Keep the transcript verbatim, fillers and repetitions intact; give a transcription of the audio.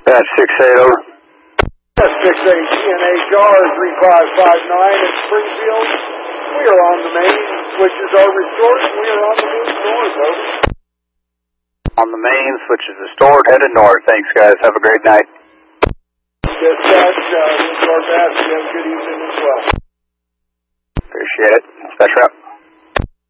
That's six eight, over. That's six eight, G N H R three five five nine at Springfield. We are on the main. Switches are restored. We are on the move north, over. On the main, switches restored, headed north. Thanks, guys. Have a great night. Dispatch, uh, Windsor Bass, you have a good evening as well. Appreciate it. Dispatch route.